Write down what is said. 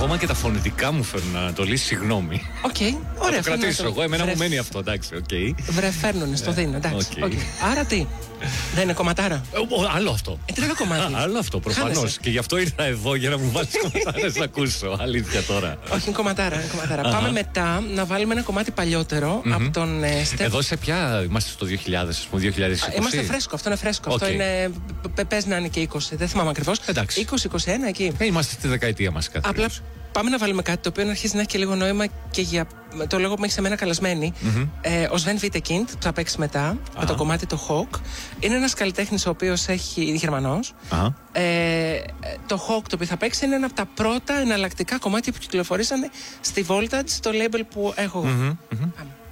Ακόμα και τα φωνητικά μου φέρνουν να το λύσει, συγγνώμη. Οκ, ωραία. Θα το κρατήσω εγώ, εμένα μου μένει αυτό, εντάξει, οκ. Βρε, φέρνουνε, στο δίνω, εντάξει. Άρα τι, δεν είναι κομματάρα. Άλλο αυτό. Τι είναι κομμάτι. Άλλο αυτό, προφανώς. Και γι' αυτό ήρθα εδώ για να μου βάλεις κομματάρες να ακούσω. Αλήθεια τώρα. Όχι, είναι κομματάρα. Πάμε μετά να βάλουμε ένα κομμάτι παλιότερο από τον Στέφ. Εδώ σε ποια είμαστε στο 2000, ας πούμε, 2020. Είμαστε φρέσκο, αυτό είναι φρέσκο. Αυτό είναι. Πες να είναι και 20, δεν θυμάμαι ακριβώς. 20-21 εκεί. Είμαστε στη δεκαετία μας κάτι. Απλά πάμε να βάλουμε κάτι το οποίο αρχίζει να έχει και λίγο νόημα και για το λόγο που με έχει σε μένα καλεσμένη. Ο Sven Wittekind που θα παίξει μετά με το κομμάτι το Hawk. Είναι ένας καλλιτέχνης ο οποίος είναι Γερμανός. Το Hawk το οποίο θα παίξει είναι ένα από τα πρώτα εναλλακτικά κομμάτια που κυκλοφορήσανε στη Voltage, το label που έχω. Πάμε.